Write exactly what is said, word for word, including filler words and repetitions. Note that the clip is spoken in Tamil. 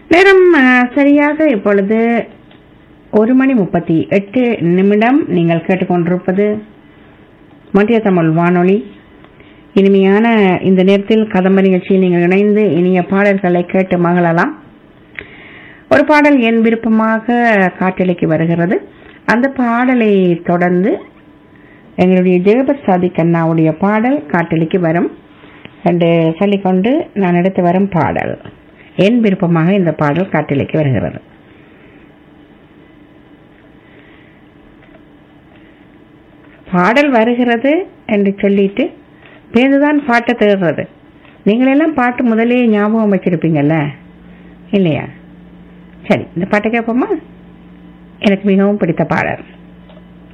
நேரம் அஹ், சரியாக இப்பொழுது ஒரு மணி முப்பத்தி எட்டு நிமிடம். நீங்கள் கேட்டுக்கொண்டிருப்பது மத்திய தமிழ் வானொலி. இனிமையான இந்த நேரத்தில் கதம்ப நிகழ்ச்சியில் நீங்கள் இணைந்து இனிய பாடல்களை கேட்டு மகிழலாம். ஒரு பாடல் என் விருப்பமாக காற்றலைக்கு வருகிறது. அந்த பாடலை தொடர்ந்து எங்களுடைய ஜெகபத் சாதிக் அண்ணாவுடைய பாடல் காற்றலைக்கு வரும் என்று சொல்லிக்கொண்டு நான் எடுத்து வரும் பாடல் என் விருப்பமாக இந்த பாடல் காற்றலைக்கு வருகிறது. பாடல் வருகிறது என்று சொல்லிட்டு பேருதான் பாட்டை தேடுறது. நீங்களெல்லாம் பாட்டு முதலே ஞாபகம் வச்சிருப்பீங்கல்ல இல்லையா? சரி, இந்த பாட்டை கேட்போமா? எனக்கு மிகவும் பிடித்த பாடல்.